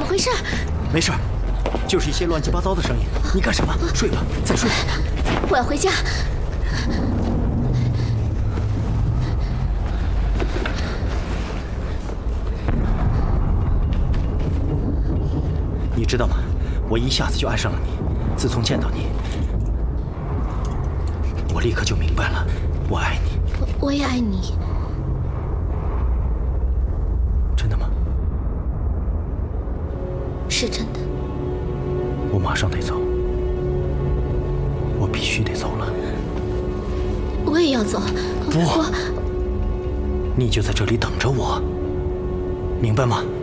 回事？ 没事，就是一些乱七八糟的声音。你干什么？睡吧，再睡。 我要回家。 你知道吗？我一下子就爱上了你。自从见到你，我立刻就明白了，我爱你。 我也爱你。 真的吗？ 是真的。 我马上得走，我必须得走了。 我也要走。 不，你就在这里等着我，明白吗？